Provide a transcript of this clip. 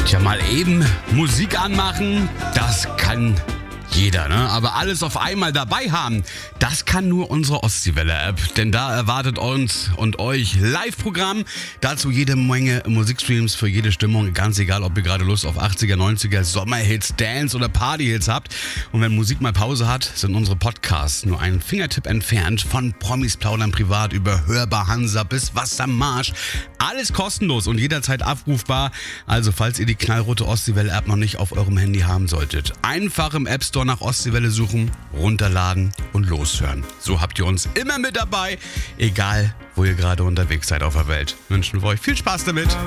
Tja, mal eben Musik anmachen, das kann jeder, ne? Aber alles auf einmal dabei haben, das kann nur unsere Ostseewelle-App. Denn da erwartet uns und euch Live-Programm. Dazu jede Menge Musikstreams für jede Stimmung. Ganz egal, ob ihr gerade Lust auf 80er, 90er, Sommerhits, Dance- oder Partyhits habt. Und wenn Musik mal Pause hat, sind unsere Podcasts nur einen Fingertipp entfernt. Von Promis plaudern privat über Hörbar Hansa bis Wassermarsch. Alles kostenlos und jederzeit abrufbar. Also falls ihr die knallrote Ostseewelle-App noch nicht auf eurem Handy haben solltet, einfach im App Store nach Ostseewelle suchen, runterladen und loshören. So habt ihr uns immer mit dabei, egal wo ihr gerade unterwegs seid auf der Welt. Wünschen wir euch viel Spaß damit.